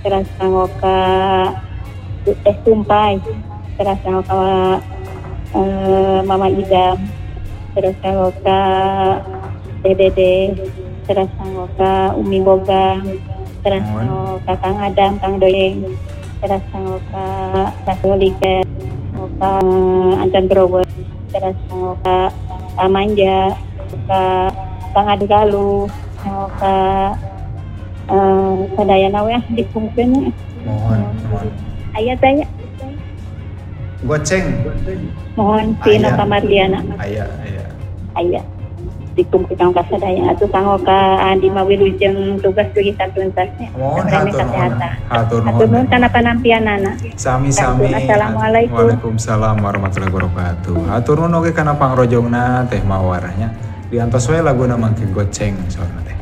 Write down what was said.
terus ngoka teh tumpai, terus ngoka Mama Idam, terus ngoka Dede, terus ngoka Umi Boga, terus ngoka Kang Adam, Kang Doyeng, terus ngoka Kasoliket, ngoka Anton Grower, terus ngoka Manja, ngoka Kang Adgalu, ngoka sadaya nawe di pungkeun. Mohon. Aya tanya. Goceng. Mohon Tina Kamardiana. Aya. Dikumpulkan ka sadaya atuh kanggo ka Andi Mawilujeng tugas bagi satuntasnya. Mohon hatur nuhun kana panampianana. Sami-sami. Assalamualaikum. Waalaikumsalam warahmatullahi wabarakatuh. Hatur nuhun oge kana pangrojongna Teh Mawarnya. Diantos we laguna mangke Goceng soalna teh.